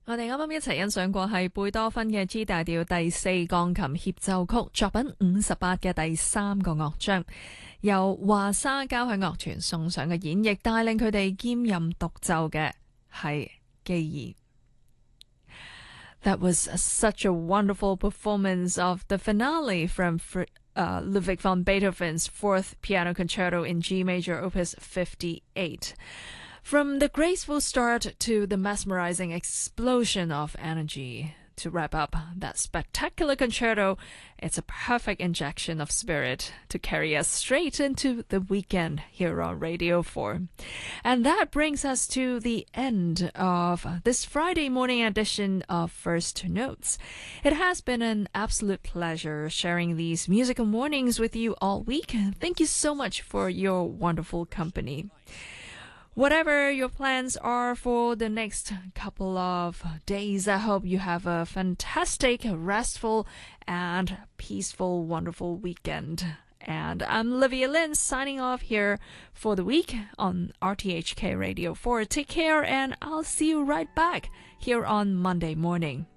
我哋啱啱一齊欣賞過係貝多芬嘅 G 大調第四鋼琴協奏曲作品58嘅第三個樂章，由華沙交響樂團送上嘅演繹，帶領佢哋兼任獨奏嘅係基爾。That was such a wonderful performance of the finale from Ludwig van Beethoven's Fourth Piano Concerto in G Major, Opus 58. From the graceful start to the mesmerizing explosion of energy. To wrap up that spectacular concerto, it's a perfect injection of spirit to carry us straight into the weekend here on Radio 4. And that brings us to the end of this Friday morning edition of First Notes. It has been an absolute pleasure sharing these musical mornings with you all week. Thank you so much for your wonderful company. Whatever your plans are for the next couple of days, I hope you have a fantastic, restful, and peaceful, wonderful weekend. And I'm Livia Lin signing off here for the week on RTHK Radio 4. Take care, and I'll see you right back here on Monday morning.